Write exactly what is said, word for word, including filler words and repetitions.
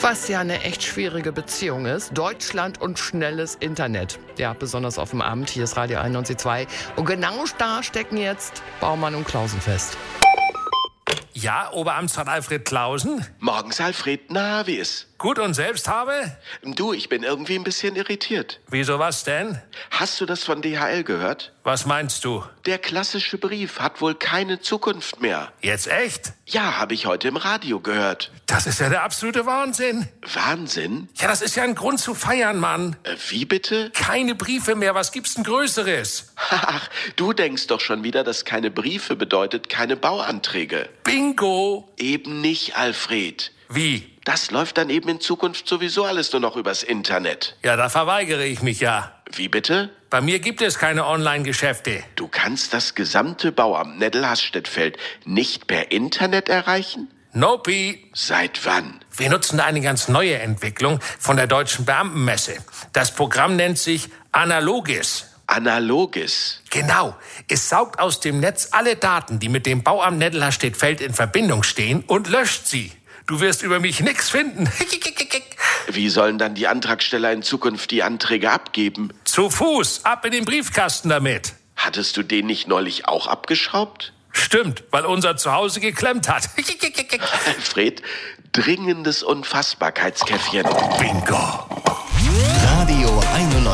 Was ja eine echt schwierige Beziehung ist. Deutschland und schnelles Internet. Ja, besonders auf dem Abend. Hier ist Radio einundneunzig Komma zwei. Und genau da stecken jetzt Baumann und Klausen fest. Ja, Oberamtsrat Alfred Klausen? Morgens, Alfred. Na, wie ist? Gut, und selbst habe? Du, ich bin irgendwie ein bisschen irritiert. Wieso, was denn? Hast du das von D H L gehört? Was meinst du? Der klassische Brief hat wohl keine Zukunft mehr. Jetzt echt? Ja, habe ich heute im Radio gehört. Das ist ja der absolute Wahnsinn. Wahnsinn? Ja, das ist ja ein Grund zu feiern, Mann. Äh, wie bitte? Keine Briefe mehr, was gibt's denn Größeres? Ach, du denkst doch schon wieder, dass keine Briefe bedeutet keine Bauanträge. Bingo! Eben nicht, Alfred. Wie? Das läuft dann eben in Zukunft sowieso alles nur noch übers Internet. Ja, da verweigere ich mich ja. Wie bitte? Bei mir gibt es keine Online-Geschäfte. Du kannst das gesamte Bauamt Nettelhasstedt-Feld nicht per Internet erreichen? Nope. Seit wann? Wir nutzen da eine ganz neue Entwicklung von der Deutschen Beamtenmesse. Das Programm nennt sich Analogis. Analoges. Genau. Es saugt aus dem Netz alle Daten, die mit dem Bauamt Nettelhasstedt-Feld in Verbindung stehen, und löscht sie. Du wirst über mich nix finden. Wie sollen dann die Antragsteller in Zukunft die Anträge abgeben? Zu Fuß, ab in den Briefkasten damit. Hattest du den nicht neulich auch abgeschraubt? Stimmt, weil unser Zuhause geklemmt hat. Alfred, dringendes Unfassbarkeitskäffchen. Bingo. Radio einundneunzig.